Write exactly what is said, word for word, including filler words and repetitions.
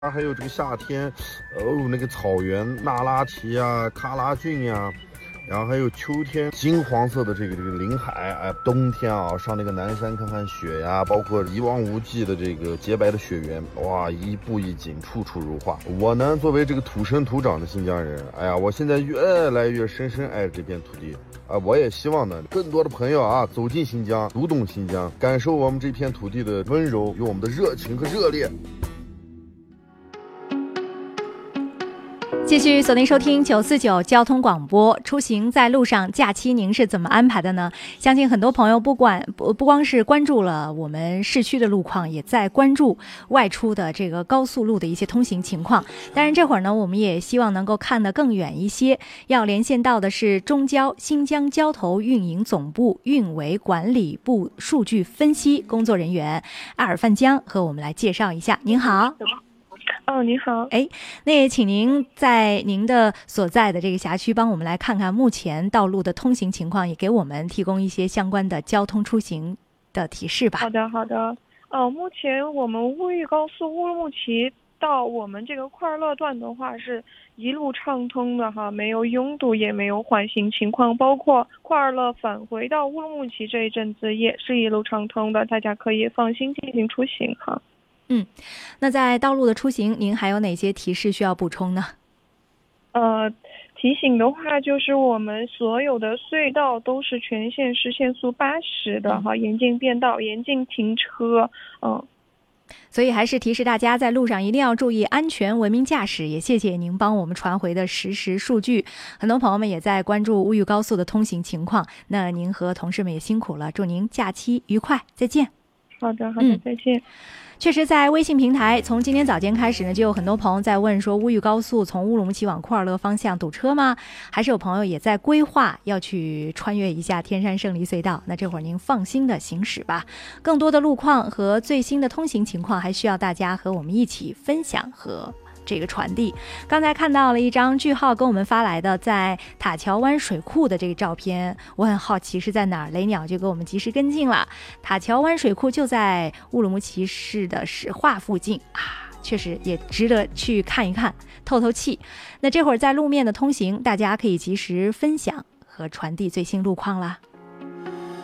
还有这个夏天，哦，那个草原那拉提啊、喀拉峻呀、然后还有秋天金黄色的这个这个林海，哎，冬天啊上那个南山看看雪呀，包括一望无际的这个洁白的雪原，哇，一步一景，处处如画。我呢，作为这个土生土长的新疆人，哎呀，我现在越来越深深爱这片土地。啊，我也希望呢，更多的朋友啊，走进新疆，读懂新疆，感受我们这片土地的温柔，有我们的热情和热烈。 继续锁定收听九四九交通广播。出行在路上，假期您是怎么安排的呢？相信很多朋友不管不不光是关注了我们市区的路况，也在关注外出的这个高速路的一些通行情况。当然这会儿呢，我们也希望能够看得更远一些。要连线到的是中交新疆交投运营总部运维管理部数据分析工作人员阿尔范江和我们来介绍一下。您好。 哦，你好。 哎，那也请您在您的所在的这个辖区帮我们来看看目前道路的通行情况，也给我们提供一些相关的交通出行的提示吧。 好的，好的。呃，目前我们乌玉高速乌鲁木齐到我们这个快儿乐段的话，是一路畅通的哈，没有拥堵，也没有缓行情况。包括快儿乐返回到乌鲁木齐这一阵子，也是一路畅通的，大家可以放心进行出行哈。 嗯，那在道路的出行，您还有哪些提示需要补充呢？ 呃，提醒的话，就是我们所有的隧道都是全线实限速八十的哈，严禁变道，严禁停车，嗯。 所以还是提示大家在路上一定要注意安全文明驾驶，也谢谢您帮我们传回的实时数据。很多朋友们也在关注乌玉高速的通行情况，那您和同事们也辛苦了，祝您假期愉快，再见。 好的，好的，再见。嗯， 确实，在微信平台，从今天早间开始呢，就有很多朋友在问说，乌玉高速从乌鲁木齐往库尔勒方向堵车吗？还是有朋友也在规划要去穿越一下天山圣离隧道？那这会儿您放心的行驶吧。更多的路况和最新的通行情况，还需要大家和我们一起分享和这个传递。刚才看到了一张句号跟我们发来的在塔桥湾水库的这个照片，我很好奇是在哪儿，雷鸟就给我们及时跟进了。塔桥湾水库就在乌鲁木齐市的石化附近啊，确实也值得去看一看，透透气。那这会儿在路面的通行，大家可以及时分享和传递最新路况啦。